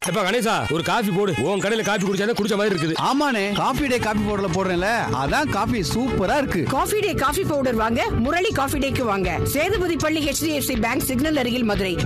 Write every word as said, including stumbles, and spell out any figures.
எப்ப கணேசா ஒரு காபி போடு. உன் கடையில காபி குடிச்சா குடிச்ச மாதிரி இருக்குது. ஆமாண்ணே, காபி டே காபி பவுடர்ல போடுறேன்ல, அதான் காபி சூப்பரா இருக்கு. காபி டே காபி பவுடர் வாங்க முரளி காபி டேக்கு வாங்க. சேதுபதி பள்ளி H D F C bank signal அருகில், மதுரை.